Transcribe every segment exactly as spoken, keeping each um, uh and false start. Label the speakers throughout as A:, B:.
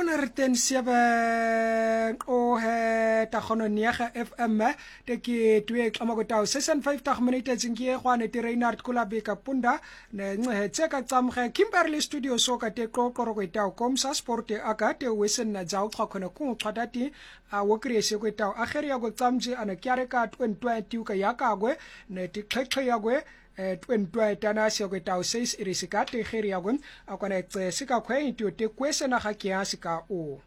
A: honderd zeven o he ta khono niaga F M te ke twee klamakotao sesenvyftig minute tsinkie gwane te Reinhard Kulabeka punda ne nce tseka tsamge Kimberley Studio soka te kokoro kwetao komsa sport aka te wesen na jaw khona ku tshwadati a wokrese kwetao agere ya go tsamje ana kyare ka twenty twenty ka yakagwe ne te khekhe yagwe twenty tana se go tao seis irisika te gere yagwe akwana tse sika khwe into te kwesena ga ke asika o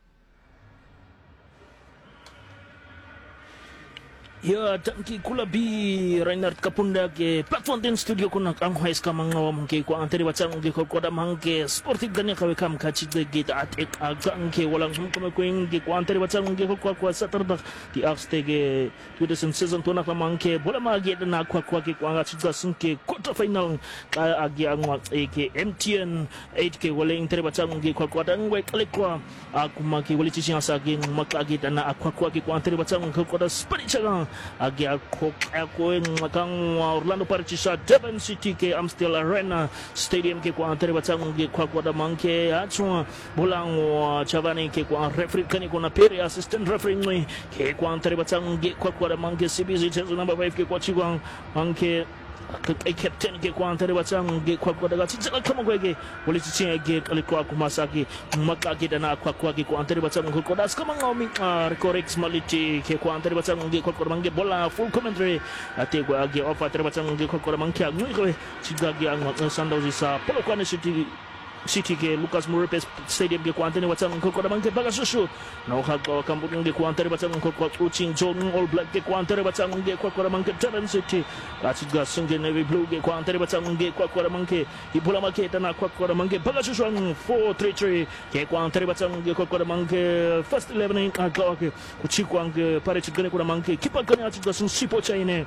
B: ya tanki Kulabi Reinhard Kapunda ke platform din studio kuna ang hais ka mga mungke ko anteri wachang mungke ko koda mangke sportive gani kawe kam kachi de gita atek agang ke walang hum kuma ko ingi ko anteri wachang mungke ko kwa kwa saturday di akstege tude sen season tona ka mangke bola magi na kwa kwa ke kwa ngachi ga sunke quarter final ka agi ang wa ke M T N eight ke wala interi wachang mungke ko kwa dangwe kale kwa akuma ke wali chi singa gi makagi na akwa kwa ke ko anteri wachang mungke ko da spiritual agi ako ako ng Orlando Pirates sa Devon City ke Amstel Arena Stadium ke ko antere batang ke kwa kwa mangke atso bulang chavani ke ko referee kani ko na peri assistant referee ni ke ko antere batang ke kwa kwa mangke C B Z number five ke ko chiwang mangke ke captain ke ko antere batang ke kwa kwa daga tsala kama ko ke wali tsi ke kali ko kumasaki makagi dana kwa kwa ke ko antere batang ko das kama ngomi recorrex maliti ke ko antere batang ke ko mangke bola full commentary ate ko agi ofa antere batang ke ko mangke ngui ko sigagi ang Sundowns sa polo kwa city City ke Lucas Murpes Stadium ke kuantene watang ko ko mangke baga susu no ha ko kampung ke kuantene watang ko ko ucing John All Black ke kuantene watang ke ko ko mangke Devon City atiga sunge Navy Blue ke kuantene watang ke ko ko mangke ibola make tana ko ko mangke baga susu four three three ke kuantene watang ke ko ko mangke first eleven ka ko ke uchikwang pare chigane ko mangke kipa kani atiga sun sipo chaine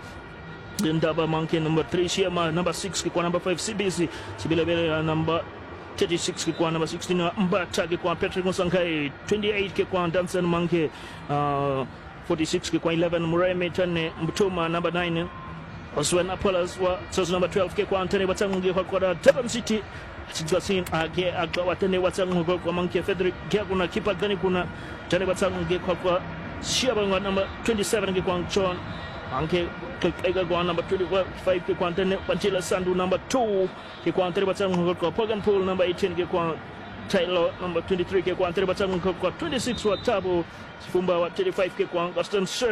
B: ndaba mangke number three siama number six ke ko number five C B C sibile bele number thirty-six ke kwa number sixteen Mbata ke kwa Patrick Musangai twenty-eight ke kwa Danson Manke uh, forty-six ke kwa eleven Murai Metane Mtuma number nine Oswen Apollos wa so number twelve ke kwa Antene Watangi kwa kwa Devon City Chigasin age agawa tene Watangi kwa Manke Frederick ke kuna kipa gani kuna Tane Watangi kwa kwa Shiabanga number twenty-seven ke kwa John Anke kega kwa number twenty-five ke kwa Antene Pantila Sandu number two ke kwa Antene Batang kwa Pogan Pool number eighteen ke kwa Taylor number twenty-three ke kwa Antene Batang kwa twenty-six wa Tabo Fumba wa thirty-five ke kwa Gaston